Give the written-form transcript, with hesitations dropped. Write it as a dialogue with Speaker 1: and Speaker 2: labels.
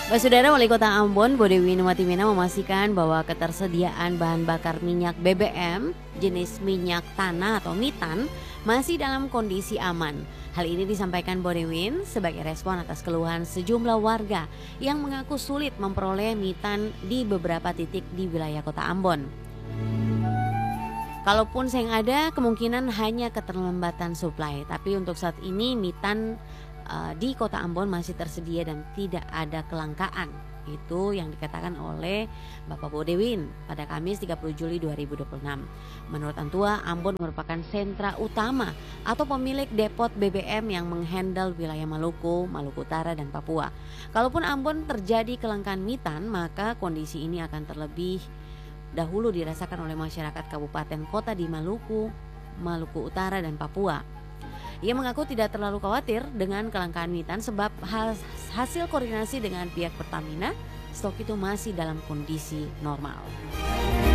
Speaker 1: Baik Saudara, Wali Kota Ambon, Bodewi Numatimena memastikan bahwa ketersediaan bahan bakar minyak BBM jenis minyak tanah atau mitan masih dalam kondisi aman. Hal ini disampaikan Bodewin sebagai respon atas keluhan sejumlah warga yang mengaku sulit memperoleh mitan di beberapa titik di wilayah Kota Ambon. Kalaupun yang ada, kemungkinan hanya keterlambatan suplai. Tapi untuk saat ini mitan di Kota Ambon masih tersedia dan tidak ada kelangkaan. Itu yang dikatakan oleh Bapak Bodewin pada Kamis 30 Juli 2026. Menurut Antua, Ambon merupakan sentra utama atau pemilik depot BBM yang menghandle wilayah Maluku, Maluku Utara, dan Papua. Kalaupun Ambon terjadi kelangkaan mitan, maka kondisi ini akan terlebih dahulu dirasakan oleh masyarakat kabupaten kota di Maluku, Maluku Utara, dan Papua. Ia mengaku tidak terlalu khawatir dengan kelangkaan mitan sebab hasil koordinasi dengan pihak Pertamina, stok itu masih dalam kondisi normal.